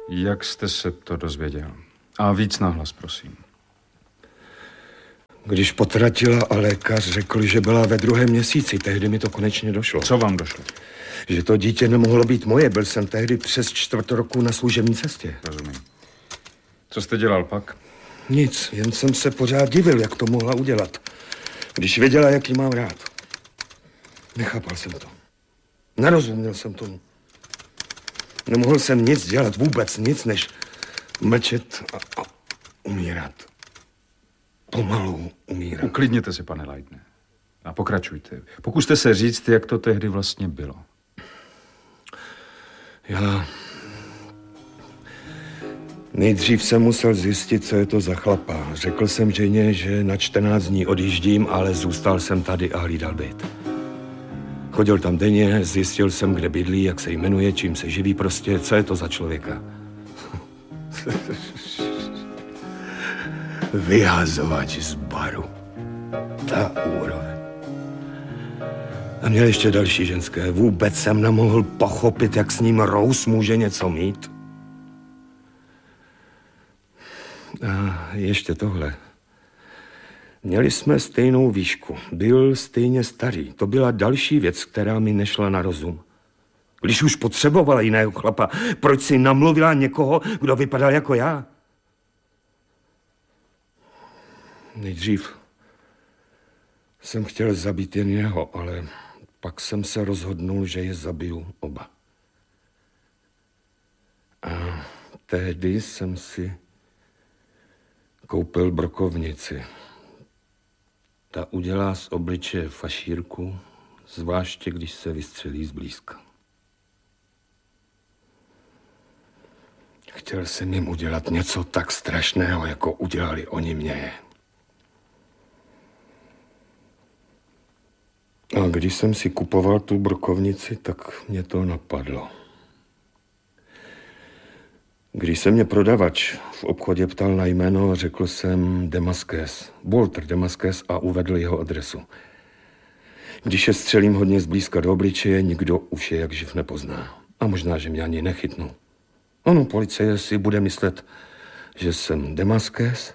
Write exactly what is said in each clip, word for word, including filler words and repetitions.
Jak jste se to dozvěděl? A víc nahlas, prosím. Když potratila a lékař řekl, že byla ve druhém měsíci, tehdy mi to konečně došlo. Co vám došlo? Že to dítě nemohlo být moje. Byl jsem tehdy přes čtvrt roku na služební cestě. Rozumím. Co jste dělal pak? Nic, jen jsem se pořád divil, jak to mohla udělat. Když věděla, jak jí mám rád. Nechápal jsem to. Nerozuměl jsem tomu. Nemohl jsem nic dělat, vůbec nic, než mlčet a, a umírat. Pomalu umírat. Uklidněte se, pane Leidne. A pokračujte. Pokuste se říct, jak to tehdy vlastně bylo. Já... Nejdřív jsem musel zjistit, co je to za chlapa. Řekl jsem ženě, že na čtrnáct dní odjíždím, ale zůstal jsem tady a hlídal byt. Chodil tam denně, zjistil jsem, kde bydlí, jak se jmenuje, čím se živí, prostě, co je to za člověka. Vyhazovač z baru. Ta úroveň. A měl ještě další ženské. Vůbec jsem nemohl pochopit, jak s ním Rose může něco mít. A ještě tohle. Měli jsme stejnou výšku. Byl stejně starý. To byla další věc, která mi nešla na rozum. Když už potřebovala jiného chlapa, proč si namluvila někoho, kdo vypadal jako já? Nejdřív jsem chtěl zabít jen jeho, ale pak jsem se rozhodnul, že je zabiju oba. A tehdy jsem si koupil brokovnici. Ta udělá z obličeje fašírku, zvláště když se vystřelí zblízka. Chtěl jsem jim udělat něco tak strašného, jako udělali oni mě. A když jsem si kupoval tu brokovnici, tak mě to napadlo. Když se mě prodavač v obchodě ptal na jméno, řekl jsem Demaskes, Walter Demaskes a uvedl jeho adresu. Když je střelím hodně zblízka do obličeje, nikdo už je jak živ nepozná. A možná, že mě ani nechytnou. Ono, policie si bude myslet, že jsem Demaskes.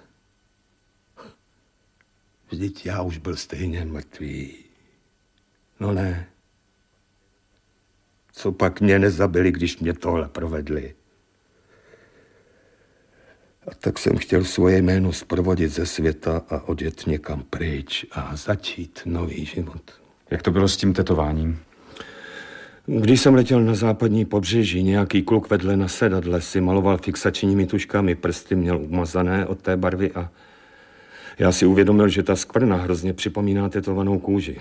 Vždyť já už byl stejně mrtvý. No ne. Co pak mě nezabili, když mě tohle provedli? A tak jsem chtěl svoje jméno zprovodit ze světa a odjet někam pryč a začít nový život. Jak to bylo s tím tetováním? Když jsem letěl na západní pobřeží, nějaký kluk vedle na sedadle si maloval fixačními tuškami, prsty měl umazané od té barvy a já si uvědomil, že ta skvrna hrozně připomíná tetovanou kůži.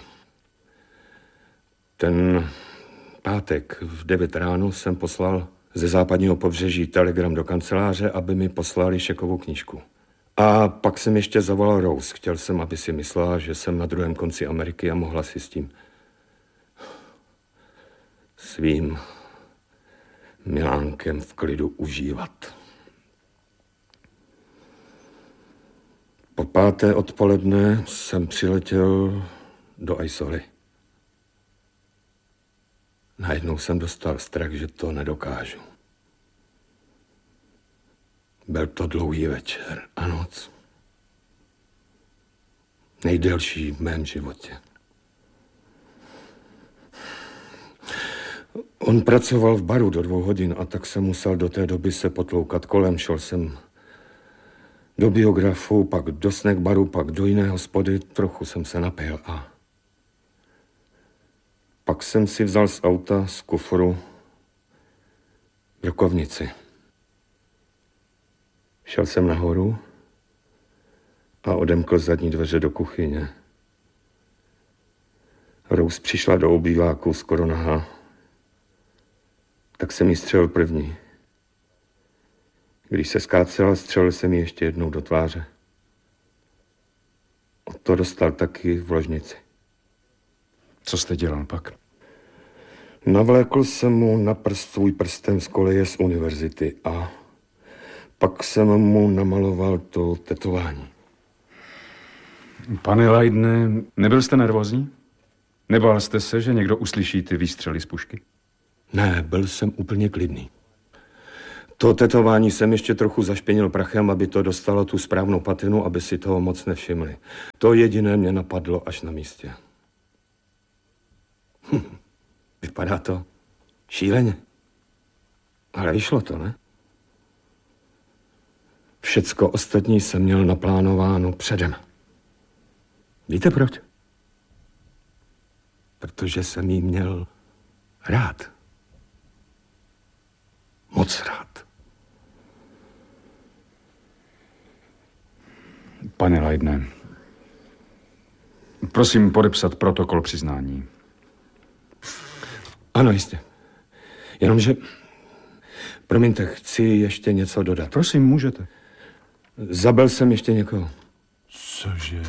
Ten pátek v devět ráno jsem poslal ze západního pobřeží telegram do kanceláře, aby mi poslali šekovou knížku. A pak jsem ještě zavolal Rose. Chtěl jsem, aby si myslela, že jsem na druhém konci Ameriky a mohla si s tím svým milánkem v klidu užívat. Po páté odpoledne jsem přiletěl do Aisory. Najednou jsem dostal strach, že to nedokážu. Byl to dlouhý večer a noc. Nejdelší v mém životě. On pracoval v baru do dvou hodin a tak jsem musel do té doby se potloukat kolem. Šel jsem do biografu, pak do snack baru, pak do jiné hospody. Trochu jsem se napil a pak jsem si vzal z auta, z kufru, brokovnici. Šel jsem nahoru a odemkl zadní dveře do kuchyně. Rose přišla do obýváku skoro nahá. Tak jsem jí střelil první. Když se skácela, střelil jsem jí ještě jednou do tváře. O to dostal taky v ložnici. Co jste dělal pak? Navlékl jsem mu na prst svůj prsten z koleje z univerzity a pak jsem mu namaloval to tetování. Pane Leidne, nebyl jste nervózní? Nebál jste se, že někdo uslyší ty výstřely z pušky? Ne, byl jsem úplně klidný. To tetování jsem ještě trochu zašpinil prachem, aby to dostalo tu správnou patinu, aby si toho moc nevšimli. To jediné mě napadlo až na místě. Hm, vypadá to šíleně. Ale vyšlo to, ne? Všecko ostatní jsem měl naplánováno předem. Víte proč? Protože jsem jí měl rád. Moc rád. Pane Leidne, prosím podepsat protokol přiznání. Ano, jistě. Jenomže, promiňte, chci ještě něco dodat. Prosím, můžete. Zabil jsem ještě někoho. Cože?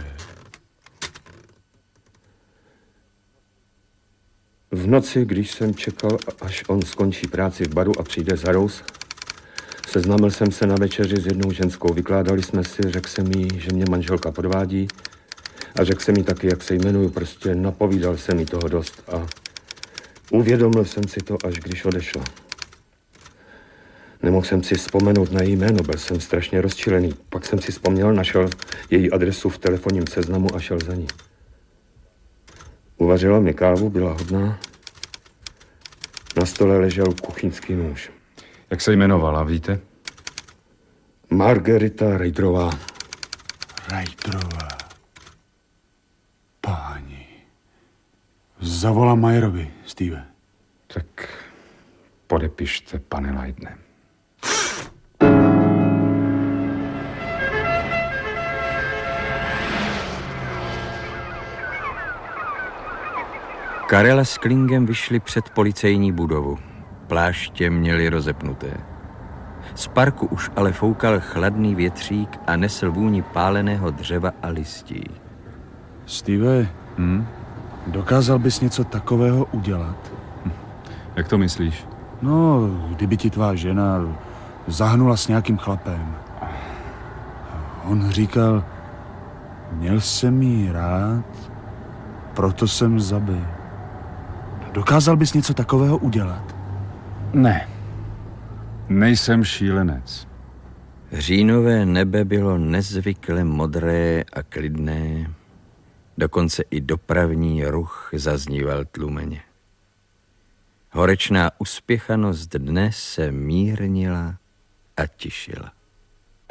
V noci, když jsem čekal, až on skončí práci v baru a přijde za Rose, seznámil jsem se na večeři s jednou ženskou. Vykládali jsme si, řekl jsem jí, že mě manželka podvádí a řekl jsem jí taky, jak se jmenuju. Prostě napovídal jsem jí toho dost a uvědomil jsem si to, až když odešla. Nemohl jsem si vzpomenout na její jméno, byl jsem strašně rozčilený. Pak jsem si vzpomněl, našel její adresu v telefonním seznamu a šel za ní. Uvařila mi kávu, byla hodná. Na stole ležel kuchyňský nůž. Jak se jmenovala, víte? Margarita Reidrová. Reidrová. Páni. Zavolám Majerovi, Steve. Tak podepište, pane Leidne. Karel s Klingem vyšli před policejní budovu. Pláště měli rozepnuté. Z parku už ale foukal chladný větřík a nesl vůni páleného dřeva a listí. Steve, Hm? dokázal bys něco takového udělat? Jak to myslíš? No, kdyby ti tvá žena zahnula s nějakým chlapem. On říkal, měl jsem jí rád, proto jsem zabil. Dokázal bys něco takového udělat? Ne. Nejsem šílenec. Říjnové nebe bylo nezvykle modré a klidné, dokonce i dopravní ruch zazníval tlumeně. Horečná uspěchanost dne se mírnila a tišila.